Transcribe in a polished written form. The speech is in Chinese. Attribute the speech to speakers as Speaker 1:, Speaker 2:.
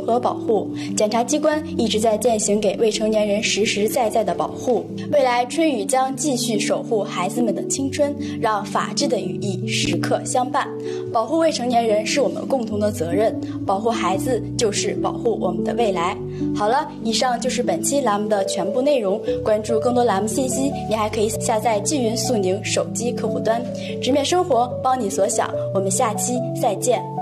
Speaker 1: 和保护。检察机关一直在践行给未成年人实实在在的保护。未来春雨将继续守护孩子们的青春，让法治的羽翼时刻相伴。保护未成年人是我们共同的责任，保护孩子就是保护我们的未来。好了，以上就是本期栏目的全部内容。关注更多栏目信息，你还可以下载纪云速宁手机客户端，直面生活，帮你所想。我们下期再见。